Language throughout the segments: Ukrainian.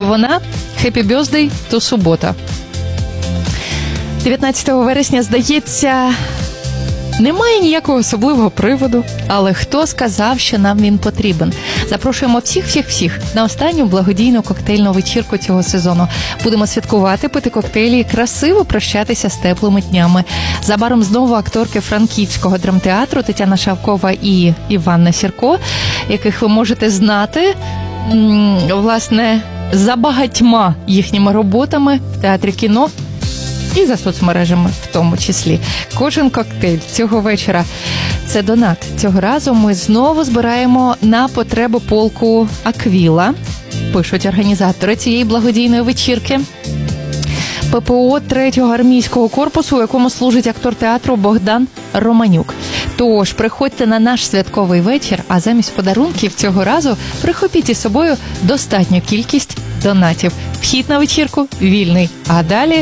вона «Happy Birthday to субота». 19 вересня, здається, немає ніякого особливого приводу, але хто сказав, що нам він потрібен? Запрошуємо всіх на останню благодійну коктейльну вечірку цього сезону. Будемо святкувати, пити коктейлі і красиво прощатися з теплими днями. За баром знову акторки Франківського драмтеатру Тетяна Шавкова і Іванна Сірко, яких ви можете знати, власне, за багатьма їхніми роботами в театрі кіно і за соцмережами в тому числі. Кожен коктейль цього вечора – це донат. Цього разу ми знову збираємо на потреби полку «Аквіла», пишуть організатори цієї благодійної вечірки. ППО 3-го армійського корпусу, у якому служить актор театру Богдан Романюк. Тож, приходьте на наш святковий вечір, а замість подарунків цього разу прихопіть із собою достатню кількість донатів. Вхід на вечірку вільний, а далі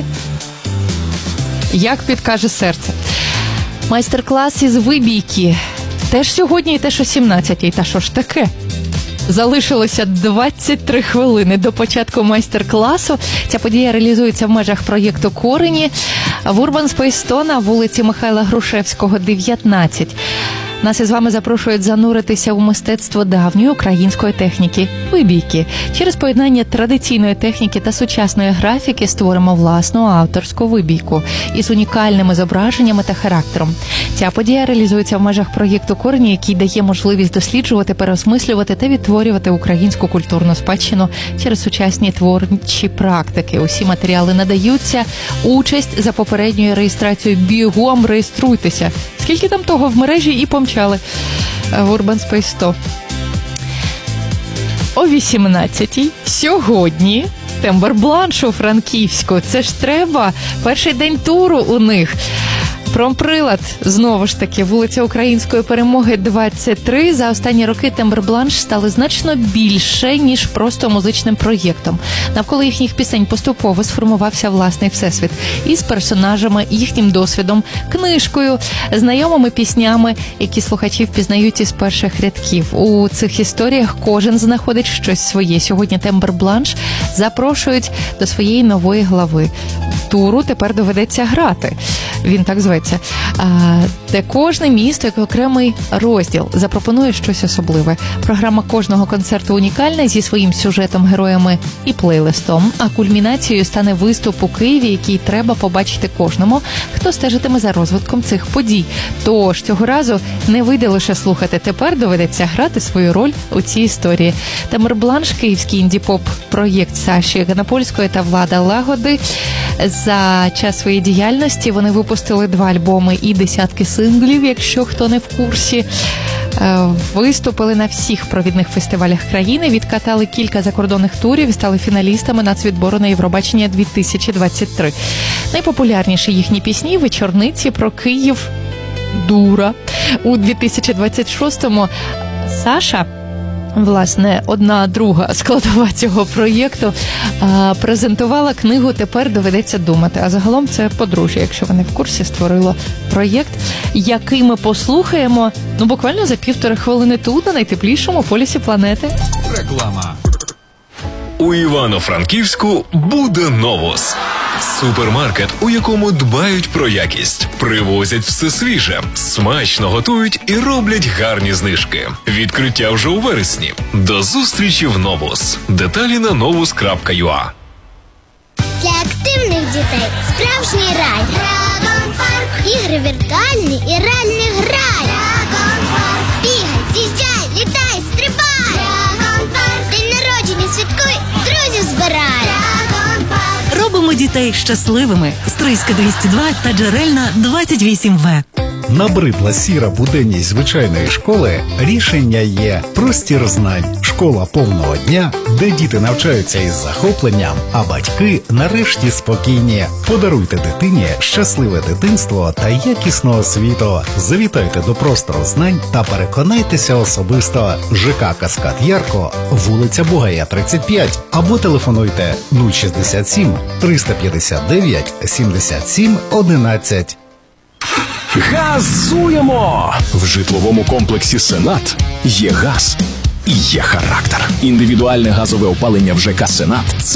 як підкаже серце. Майстер-клас із вибійки. Теж сьогодні і теж о 17-й. Та що ж таке? Залишилося 23 хвилини до початку майстер-класу. Ця подія реалізується в межах проєкту «Корені» в Urban Space 100 на вулиці Михайла Грушевського, 19. Нас із вами запрошують зануритися у мистецтво давньої української техніки – вибійки. Через поєднання традиційної техніки та сучасної графіки створимо власну авторську вибійку із унікальними зображеннями та характером. Ця подія реалізується в межах проєкту «Корені», який дає можливість досліджувати, переосмислювати та відтворювати українську культурну спадщину через сучасні творчі практики. Усі матеріали надаються. Участь за попередньою реєстрацією. Бігом реєструйтеся. Скільки там того в мережі і помчали в Urban Space 100. О 18-й сьогодні Тембр-Бланш у Франківську. Це ж треба. Перший день туру у них. Промприлад, знову ж таки, вулиця Української Перемоги, 23. За останні роки Тембр-Бланш стали значно більше, ніж просто музичним проєктом. Навколо їхніх пісень поступово сформувався власний всесвіт. Із персонажами, їхнім досвідом, книжкою, знайомими піснями, які слухачі впізнають із перших рядків. У цих історіях кожен знаходить щось своє. Сьогодні Тембр-Бланш запрошують до своєї нової глави. Туру тепер доведеться грати. Він так зветься. Де кожне місто, як окремий розділ, запропонує щось особливе. Програма кожного концерту унікальна зі своїм сюжетом, героями і плейлистом. А кульмінацією стане виступ у Києві, який треба побачити кожному, хто стежитиме за розвитком цих подій. Тож цього разу не вийде лише слухати. Тепер доведеться грати свою роль у цій історії. Тембр-Бланш – київський інді-поп-проєкт Саші Ганапольської та Влада Лагоди. За час своєї діяльності вони випустили 2 альбоми і десятки синглів, якщо хто не в курсі. Виступили на всіх провідних фестивалях країни, відкатали кілька закордонних турів і стали фіналістами нацвідбору на Євробачення 2023. Найпопулярніші їхні пісні – «Вечорниці», «Про Київ», «Дура». У 2026-му Саша, власне, одна друга складова цього проєкту, презентувала книгу «Тепер доведеться думати». А загалом це подружжя, якщо ви не в курсі, створило проєкт, який ми послухаємо, буквально за 1,5 хвилини тут, на найтеплішому полюсі планети. Реклама. У Івано-Франківську буде «Новус». Супермаркет, у якому дбають про якість, привозять все свіже, смачно готують і роблять гарні знижки. Відкриття вже у вересні. До зустрічі в «Новус». Деталі на novus.ua. Для активних дітей справжній рай. Драгон Парк. Ігри віртуальні і реальний грай. Драгон Парк. Бігай, з'їжджай, літай, стрибай. Драгон Парк. День народження святкуй, друзів збирай. Драгон Парк. Робимо дітей щасливими. Стрийська 202 та Джерельна 28В. Набридла сіра буденність звичайної школи? Рішення є. Простір знань. Школа повного дня, де діти навчаються із захопленням, а батьки нарешті спокійні. Подаруйте дитині щасливе дитинство та якісну освіту. Завітайте до простору знань та переконайтеся особисто. ЖК «Каскад Ярко», вулиця Бугая, 35. Або телефонуйте 067 359 77 11. Газуємо! В житловому комплексі «Сенат» є газ і є характер. Індивідуальне газове опалення в ЖК «Сенат» –